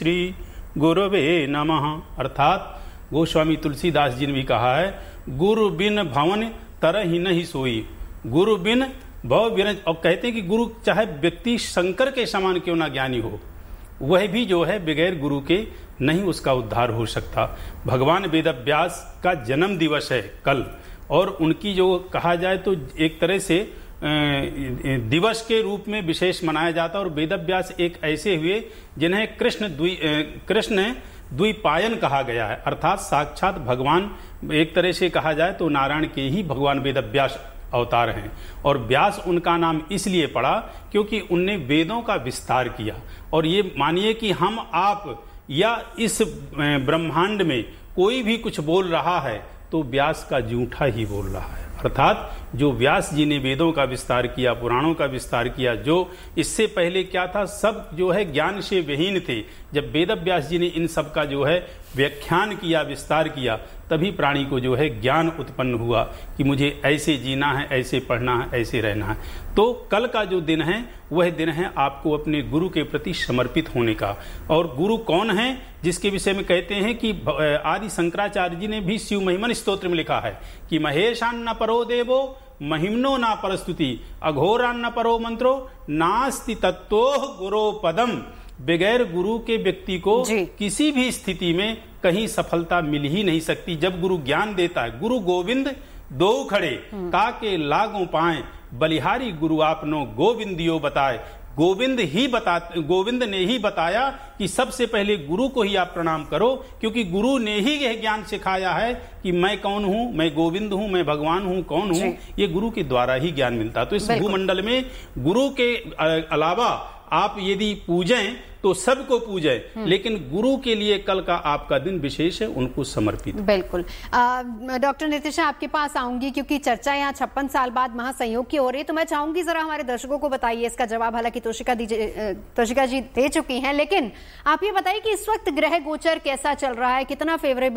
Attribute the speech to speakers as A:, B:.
A: श्री गुरुवे नमः। अर्थात गोस्वामी तुलसीदास जी ने भी कहा है, गुरु बिन भवन तरह ही नहीं सोई, गुरु बिन भव बिन। और कहते हैं कि गुरु चाहे व्यक्ति शंकर के समान क्यों ना ज्ञानी हो, वह भी जो है बगैर गुरु के नहीं उसका उद्धार हो सकता। भगवान वेदव्यास का जन्म दिवस है कल, और उनकी जो कहा जाए तो एक तरह से दिवस के रूप में विशेष मनाया जाता है। और वेदव्यास एक ऐसे हुए जिन्हें कृष्ण द्विपायन कहा गया है, अर्थात साक्षात भगवान एक तरह से कहा जाए तो नारायण के ही भगवान वेदव्यास अवतार हैं। और व्यास उनका नाम इसलिए पड़ा क्योंकि उनने वेदों का विस्तार किया। और ये मानिए कि हम आप या इस ब्रह्मांड में कोई भी कुछ बोल रहा है तो व्यास का जूठा ही बोल रहा है। अर्थात जो व्यास जी ने वेदों का विस्तार किया, पुराणों का विस्तार किया, जो इससे पहले क्या था, सब जो है ज्ञान से विहीन थे। जब वेदव्यास जी ने इन सब का जो है व्याख्यान किया, विस्तार किया, तभी प्राणी को जो है ज्ञान उत्पन्न हुआ कि मुझे ऐसे जीना है, ऐसे पढ़ना है, ऐसे रहना है। तो कल का जो दिन है वह दिन है आपको अपने गुरु के प्रति समर्पित होने का। और गुरु कौन है, जिसके विषय में कहते हैं कि आदि शंकराचार्य जी ने भी शिव महिमन स्तोत्र में लिखा है कि महेशान्न परो देवो महिम्नो ना परस्तुति अघोरान्न परो मंत्रो नास्ति तत्तोह गुरो पदम। बगैर गुरु के व्यक्ति को किसी भी स्थिति में कहीं सफलता मिल ही नहीं सकती। जब गुरु ज्ञान देता है, गुरु गोविंद दो खड़े ताके लागों पाए, बलिहारी गुरु आपनो गोविंदियो बताए। गोविंद ने ही बताया कि सबसे पहले गुरु को ही आप प्रणाम करो, क्योंकि गुरु ने ही यह ज्ञान सिखाया है कि मैं कौन हूं, मैं गोविंद हूं, मैं भगवान हूं, कौन हूं। ये गुरु के द्वारा ही ज्ञान मिलता। तो इस भूमंडल में गुरु के अलावा आप यदि पूजें तो सबको पूजें, लेकिन गुरु के लिए कल का आपका दिन विशेष है, उनको समर्पित।
B: बिल्कुल। डॉक्टर नितिशा, आपके पास आऊंगी क्योंकि चर्चा यहाँ 56 साल बाद महासंयोग की हो रही है, तो मैं चाहूंगी जरा हमारे दर्शकों को बताइए इसका जवाब। हालांकि तोशिका जी दे चुकी हैं, लेकिन आप ये बताइए कि इस वक्त ग्रह गोचर कैसा चल रहा है, कितना फेवरेबल